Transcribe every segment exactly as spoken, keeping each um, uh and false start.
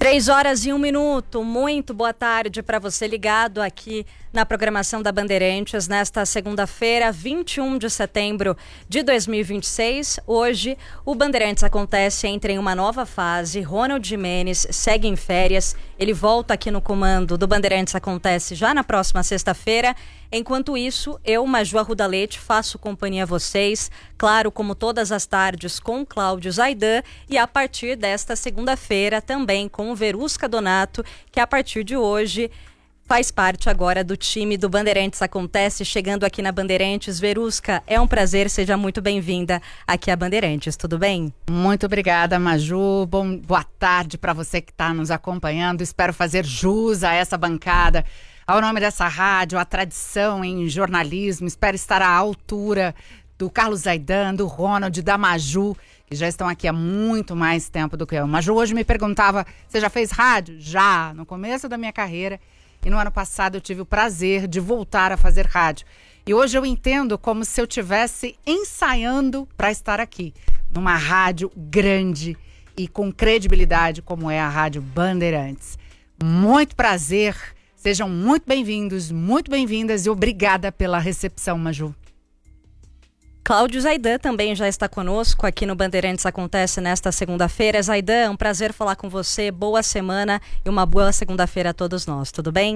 Três horas e um minuto, muito boa tarde para você ligado aqui na programação da Bandeirantes nesta segunda-feira, vinte e um de setembro de dois mil e vinte e seis. Hoje, o Bandeirantes Acontece entra em uma nova fase. Ronald Gimenez segue em férias. Ele volta aqui no comando do Bandeirantes Acontece já na próxima sexta-feira. Enquanto isso, eu, Maju Arruda Leite, faço companhia a vocês, claro, como todas as tardes, com Cláudio Zaidan e a partir desta segunda-feira também com o Verusca Donato, que a partir de hoje faz parte agora do time do Bandeirantes Acontece, chegando aqui na Bandeirantes. Verusca, é um prazer, seja muito bem-vinda aqui à Bandeirantes, tudo bem? Muito obrigada, Maju. Bom, boa tarde para você que está nos acompanhando. Espero fazer jus a essa bancada, ao nome dessa rádio, a tradição em jornalismo. Espero estar à altura do Carlos Zaidan, do Ronald, da Maju, que já estão aqui há muito mais tempo do que eu. Maju hoje me perguntava, você já fez rádio? Já, no começo da minha carreira. E no ano passado eu tive o prazer de voltar a fazer rádio. E hoje eu entendo como se eu estivesse ensaiando para estar aqui, numa rádio grande e com credibilidade como é a Rádio Bandeirantes. Muito prazer. Sejam muito bem-vindos, muito bem-vindas e obrigada pela recepção, Maju. Cláudio Zaidan também já está conosco aqui no Bandeirantes Acontece nesta segunda-feira. Zaidan, é um prazer falar com você, boa semana e uma boa segunda-feira a todos nós, tudo bem?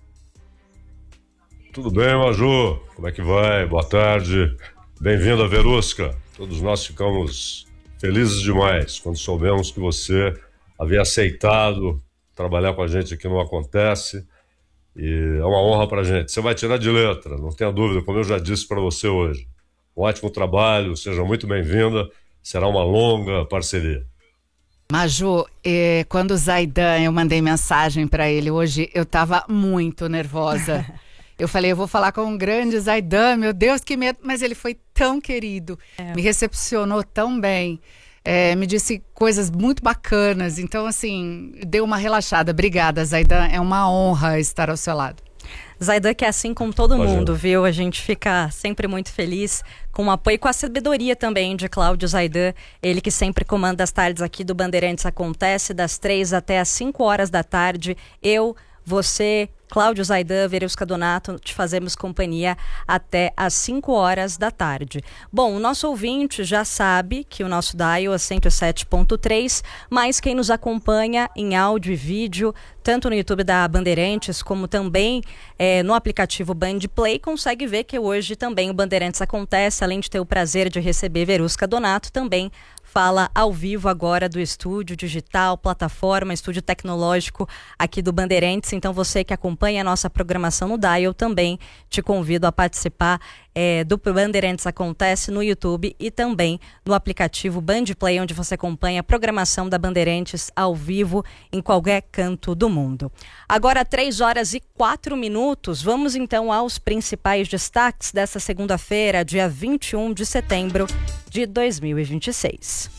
Tudo bem, Maju, como é que vai? Boa tarde, bem-vindo a Verusca. Todos nós ficamos felizes demais quando soubemos que você havia aceitado trabalhar com a gente aqui no Acontece. E é uma honra pra gente. Você vai tirar de letra, não tenha dúvida, como eu já disse para você hoje. Um ótimo trabalho, seja muito bem-vinda. Será uma longa parceria. Maju, eh, quando o Zaidan, eu mandei mensagem para ele hoje, eu estava muito nervosa. Eu falei, eu vou falar com o grande Zaidan, meu Deus, que medo. Mas ele foi tão querido, é. me recepcionou tão bem. É, me disse coisas muito bacanas, então assim, deu uma relaxada. Obrigada, Zaidan, é uma honra estar ao seu lado. Zaidan, que é assim com todo Pode mundo, ir. viu? A gente fica sempre muito feliz com o apoio e com a sabedoria também de Cláudio Zaidan, ele que sempre comanda as tardes aqui do Bandeirantes Acontece, das três até as cinco horas da tarde. Eu, você, Cláudio Zaidan, Verusca Donato, te fazemos companhia até às cinco horas da tarde. Bom, o nosso ouvinte já sabe que o nosso dial é cento e sete ponto três, mas quem nos acompanha em áudio e vídeo, tanto no YouTube da Bandeirantes, como também é, no aplicativo Band Play, consegue ver que hoje também o Bandeirantes Acontece, além de ter o prazer de receber Verusca Donato, também fala ao vivo agora do estúdio digital, plataforma, estúdio tecnológico aqui do Bandeirantes. Então você que acompanha a nossa programação no Dial, também te convido a participar é, do Bandeirantes Acontece no YouTube e também no aplicativo Band Play, onde você acompanha a programação da Bandeirantes ao vivo em qualquer canto do mundo. Agora, três horas e quatro minutos, vamos então aos principais destaques dessa segunda-feira, dia vinte e um de setembro de dois mil e vinte e seis.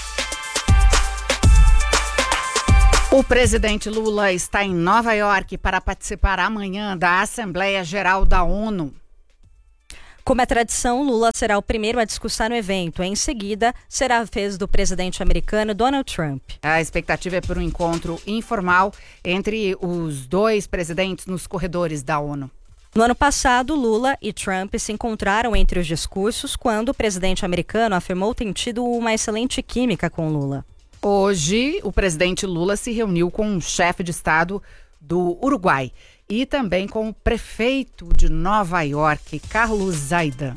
O presidente Lula está em Nova York para participar amanhã da Assembleia Geral da ONU. Como é tradição, Lula será o primeiro a discursar no evento. Em seguida, será a vez do presidente americano Donald Trump. A expectativa é por um encontro informal entre os dois presidentes nos corredores da ONU. No ano passado, Lula e Trump se encontraram entre os discursos quando o presidente americano afirmou ter tido uma excelente química com Lula. Hoje, o presidente Lula se reuniu com o chefe de Estado do Uruguai e também com o prefeito de Nova York, Carlos Zaidan.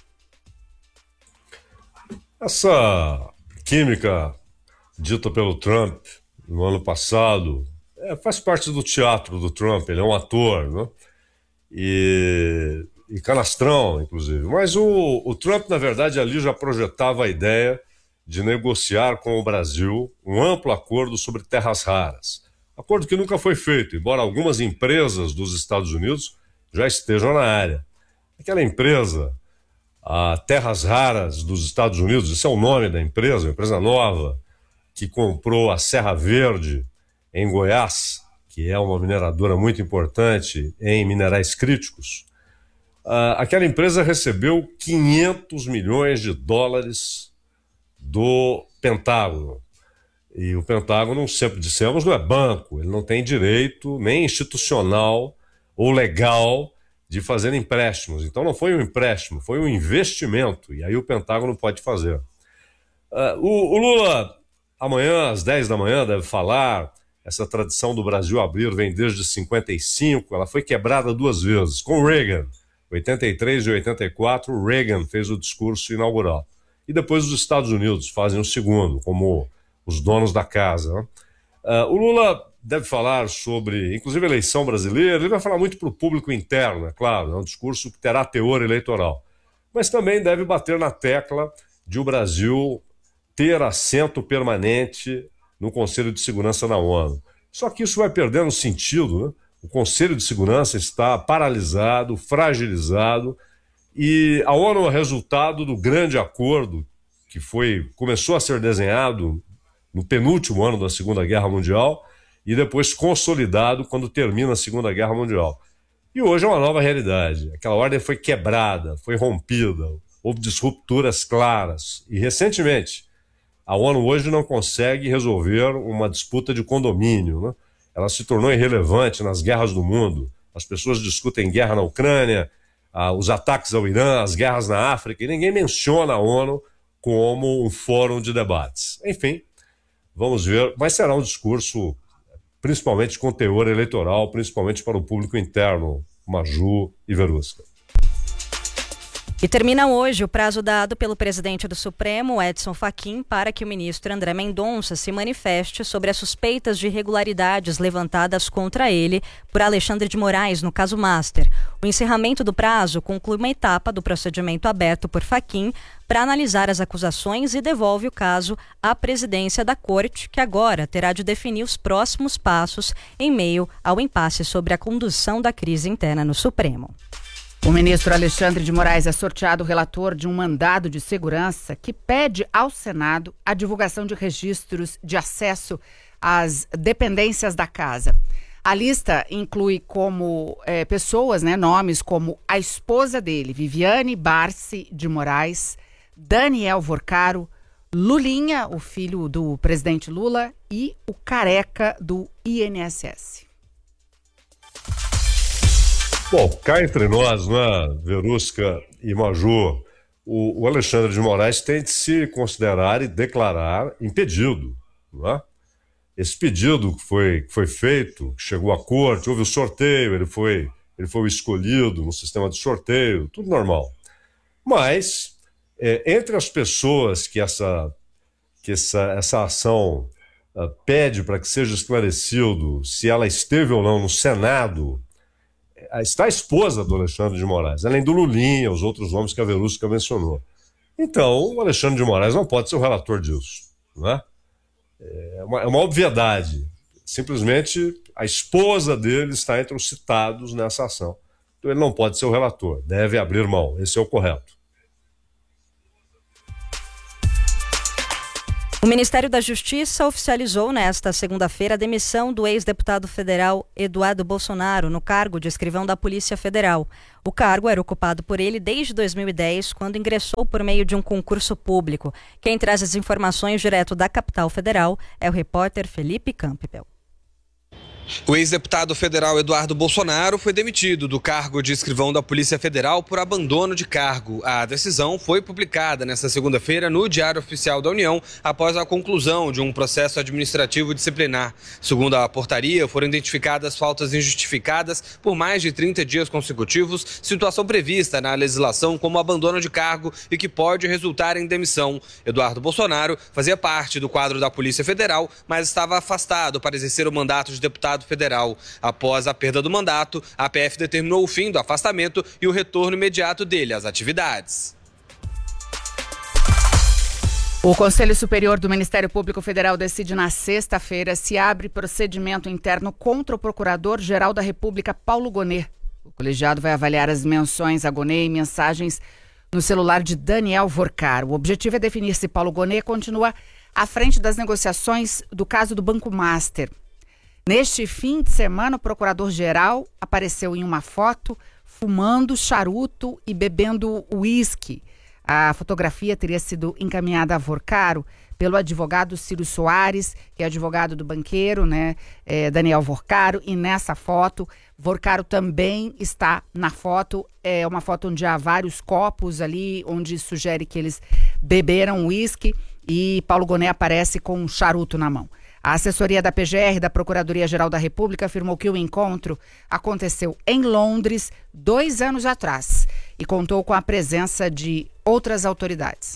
Essa química dita pelo Trump no ano passado é, faz parte do teatro do Trump, ele é um ator, né? E, e canastrão, inclusive. Mas o, o Trump, na verdade, ali já projetava a ideia de negociar com o Brasil um amplo acordo sobre terras raras. Acordo que nunca foi feito, embora algumas empresas dos Estados Unidos já estejam na área. Aquela empresa, a Terras Raras dos Estados Unidos, esse é o nome da empresa, uma empresa nova, que comprou a Serra Verde em Goiás, que é uma mineradora muito importante em minerais críticos. Uh, aquela empresa recebeu quinhentos milhões de dólares do Pentágono. E o Pentágono, sempre dissemos, não é banco, ele não tem direito nem institucional ou legal de fazer empréstimos. Então não foi um empréstimo, foi um investimento, e aí o Pentágono pode fazer. Uh, o, o Lula, amanhã às dez da manhã, deve falar. Essa tradição do Brasil abrir vem desde cinquenta e cinco, ela foi quebrada duas vezes, com Reagan. oitenta e três e oitenta e quatro, Reagan fez o discurso inaugural. E depois os Estados Unidos fazem o segundo, como os donos da casa. Né? Uh, o Lula deve falar sobre, inclusive, a eleição brasileira. Ele vai falar muito para o público interno, é claro. É um discurso que terá teor eleitoral. Mas também deve bater na tecla de o Brasil ter assento permanente no Conselho de Segurança da ONU. Só que isso vai perdendo sentido, né? O Conselho de Segurança está paralisado, fragilizado, e a ONU é resultado do grande acordo que foi, começou a ser desenhado no penúltimo ano da Segunda Guerra Mundial e depois consolidado quando termina a Segunda Guerra Mundial. E hoje é uma nova realidade. Aquela ordem foi quebrada, foi rompida, houve disrupturas claras. E recentemente, a ONU hoje não consegue resolver uma disputa de condomínio, né? Ela se tornou irrelevante nas guerras do mundo. As pessoas discutem guerra na Ucrânia, ah, os ataques ao Irã, as guerras na África, e ninguém menciona a ONU como um fórum de debates. Enfim, vamos ver, mas será um discurso principalmente com teor eleitoral, principalmente para o público interno, Maju e Verusca. E termina hoje o prazo dado pelo presidente do Supremo, Edson Fachin, para que o ministro André Mendonça se manifeste sobre as suspeitas de irregularidades levantadas contra ele por Alexandre de Moraes no caso Master. O encerramento do prazo conclui uma etapa do procedimento aberto por Fachin para analisar as acusações e devolve o caso à presidência da Corte, que agora terá de definir os próximos passos em meio ao impasse sobre a condução da crise interna no Supremo. O ministro Alexandre de Moraes é sorteado relator de um mandado de segurança que pede ao Senado a divulgação de registros de acesso às dependências da casa. A lista inclui como é, pessoas, né, nomes como a esposa dele, Viviane Barsi de Moraes, Daniel Vorcaro, Lulinha, o filho do presidente Lula, e o Careca do I N S S. Bom, cá entre nós, né, Verusca e Maju, o, o Alexandre de Moraes tem de se considerar e declarar impedido. Não é? Esse pedido que foi, que foi feito, que chegou à corte, houve o sorteio, ele foi, ele foi escolhido no sistema de sorteio, tudo normal. Mas, é, entre as pessoas que essa, que essa, essa ação uh, pede para que seja esclarecido se ela esteve ou não no Senado, está a esposa do Alexandre de Moraes, além do Lulinha, os outros nomes que a Verusca mencionou. Então, o Alexandre de Moraes não pode ser o relator disso. Não é? É, uma, é uma obviedade. Simplesmente, a esposa dele está entre os citados nessa ação. Então, ele não pode ser o relator, deve abrir mão. Esse é o correto. O Ministério da Justiça oficializou nesta segunda-feira a demissão do ex-deputado federal Eduardo Bolsonaro no cargo de escrivão da Polícia Federal. O cargo era ocupado por ele desde dois mil e dez, quando ingressou por meio de um concurso público. Quem traz as informações direto da capital federal é o repórter Felipe Campbell. O ex-deputado federal Eduardo Bolsonaro foi demitido do cargo de escrivão da Polícia Federal por abandono de cargo. A decisão foi publicada nesta segunda-feira no Diário Oficial da União após a conclusão de um processo administrativo disciplinar. Segundo a portaria, foram identificadas faltas injustificadas por mais de trinta dias consecutivos, situação prevista na legislação como abandono de cargo e que pode resultar em demissão. Eduardo Bolsonaro fazia parte do quadro da Polícia Federal, mas estava afastado para exercer o mandato de deputado federal. Após a perda do mandato, a P F determinou o fim do afastamento e o retorno imediato dele às atividades. O Conselho Superior do Ministério Público Federal decide na sexta-feira se abre procedimento interno contra o Procurador-Geral da República, Paulo Gonet. O colegiado vai avaliar as menções a Gonet e mensagens no celular de Daniel Vorcaro. O objetivo é definir se Paulo Gonet continua à frente das negociações do caso do Banco Master. Neste fim de semana, o procurador-geral apareceu em uma foto fumando charuto e bebendo uísque. A fotografia teria sido encaminhada a Vorcaro pelo advogado Ciro Soares, que é advogado do banqueiro, né, é, Daniel Vorcaro, e nessa foto, Vorcaro também está na foto, é uma foto onde há vários copos ali, onde sugere que eles beberam uísque, e Paulo Gonet aparece com um charuto na mão. A assessoria da P G R, da Procuradoria-Geral da República, afirmou que o encontro aconteceu em Londres dois anos atrás e contou com a presença de outras autoridades.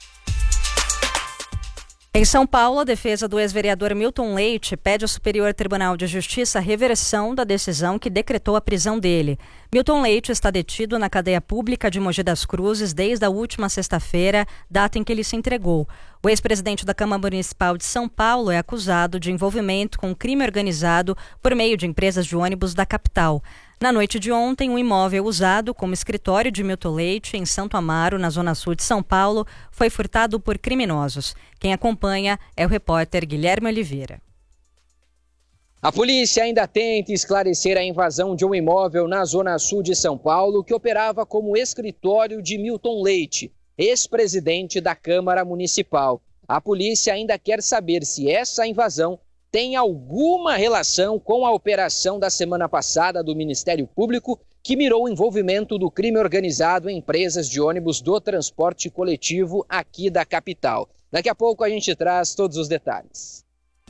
Em São Paulo, a defesa do ex-vereador Milton Leite pede ao Superior Tribunal de Justiça a reversão da decisão que decretou a prisão dele. Milton Leite está detido na cadeia pública de Mogi das Cruzes desde a última sexta-feira, data em que ele se entregou. O ex-presidente da Câmara Municipal de São Paulo é acusado de envolvimento com crime organizado por meio de empresas de ônibus da capital. Na noite de ontem, um imóvel usado como escritório de Milton Leite, em Santo Amaro, na zona sul de São Paulo, foi furtado por criminosos. Quem acompanha é o repórter Guilherme Oliveira. A polícia ainda tenta esclarecer a invasão de um imóvel na zona sul de São Paulo que operava como escritório de Milton Leite, ex-presidente da Câmara Municipal. A polícia ainda quer saber se essa invasão tem alguma relação com a operação da semana passada do Ministério Público, que mirou o envolvimento do crime organizado em empresas de ônibus do transporte coletivo aqui da capital. Daqui a pouco a gente traz todos os detalhes.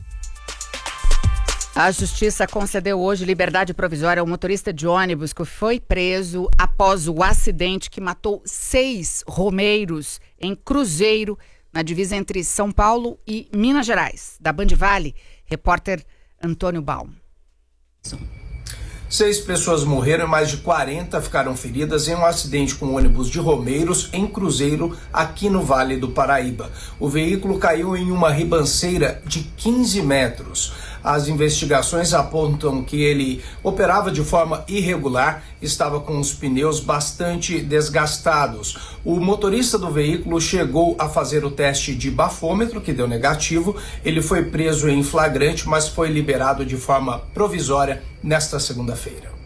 A Justiça concedeu hoje liberdade provisória ao motorista de ônibus que foi preso após o acidente que matou seis romeiros em Cruzeiro, na divisa entre São Paulo e Minas Gerais. Da Band Vale, repórter Antônio Baum. Seis pessoas morreram e mais de quarenta ficaram feridas em um acidente com ônibus de romeiros em Cruzeiro, aqui no Vale do Paraíba. O veículo caiu em uma ribanceira de quinze metros. As investigações apontam que ele operava de forma irregular, estava com os pneus bastante desgastados. O motorista do veículo chegou a fazer o teste de bafômetro, que deu negativo. Ele foi preso em flagrante, mas foi liberado de forma provisória nesta segunda-feira.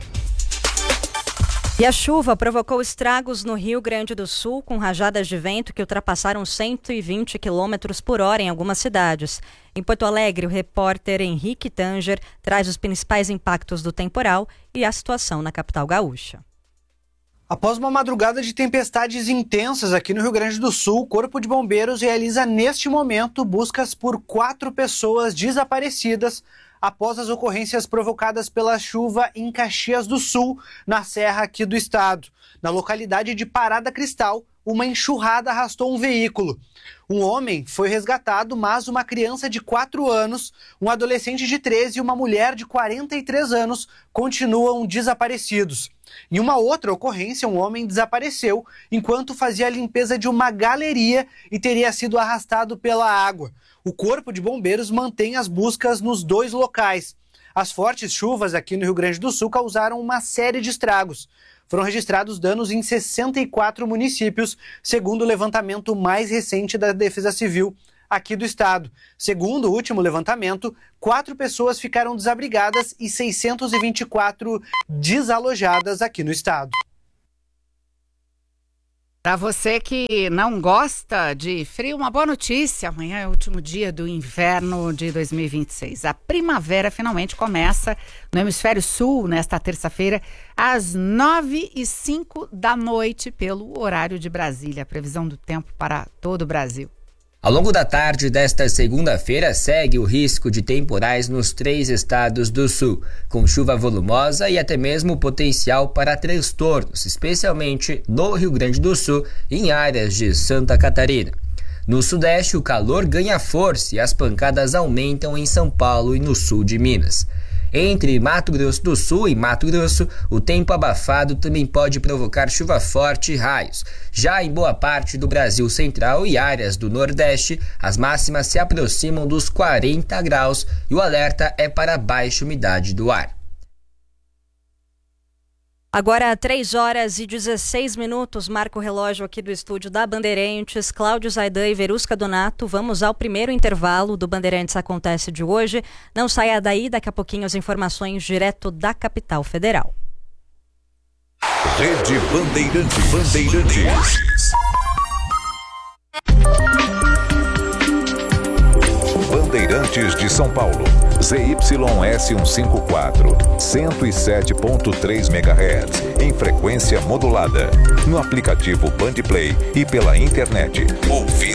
E a chuva provocou estragos no Rio Grande do Sul, com rajadas de vento que ultrapassaram cento e vinte quilômetros por hora em algumas cidades. Em Porto Alegre, o repórter Henrique Tanger traz os principais impactos do temporal e a situação na capital gaúcha. Após uma madrugada de tempestades intensas aqui no Rio Grande do Sul, o Corpo de Bombeiros realiza neste momento buscas por quatro pessoas desaparecidas após as ocorrências provocadas pela chuva em Caxias do Sul, na serra aqui do estado. Na localidade de Parada Cristal, uma enxurrada arrastou um veículo. Um homem foi resgatado, mas uma criança de quatro anos, um adolescente de treze e uma mulher de quarenta e três anos continuam desaparecidos. Em uma outra ocorrência, um homem desapareceu enquanto fazia a limpeza de uma galeria e teria sido arrastado pela água. O Corpo de Bombeiros mantém as buscas nos dois locais. As fortes chuvas aqui no Rio Grande do Sul causaram uma série de estragos. Foram registrados danos em sessenta e quatro municípios, segundo o levantamento mais recente da Defesa Civil aqui do estado. Segundo o último levantamento, quatro pessoas ficaram desabrigadas e seiscentas e vinte e quatro desalojadas aqui no estado. Para você que não gosta de frio, uma boa notícia. Amanhã é o último dia do inverno de dois mil e vinte e seis. A primavera finalmente começa no hemisfério sul, nesta terça-feira, às nove e cinco da noite, pelo horário de Brasília. A previsão do tempo para todo o Brasil. Ao longo da tarde desta segunda-feira, segue o risco de temporais nos três estados do sul, com chuva volumosa e até mesmo potencial para transtornos, especialmente no Rio Grande do Sul e em áreas de Santa Catarina. No sudeste, o calor ganha força e as pancadas aumentam em São Paulo e no sul de Minas. Entre Mato Grosso do Sul e Mato Grosso, o tempo abafado também pode provocar chuva forte e raios. Já em boa parte do Brasil Central e áreas do Nordeste, as máximas se aproximam dos quarenta graus e o alerta é para baixa umidade do ar. Agora, três horas e dezesseis minutos, marca o relógio aqui do estúdio da Bandeirantes. Cláudio Zaidan e Verusca Donato, vamos ao primeiro intervalo do Bandeirantes Acontece de hoje. Não saia daí, daqui a pouquinho as informações direto da capital federal. Rede Bandeirantes. Bandeirantes. Bandeirantes de São Paulo. Z Y S cento e cinquenta e quatro, cento e sete ponto três megahertz, em frequência modulada. No aplicativo Bandplay e pela internet. Ouvido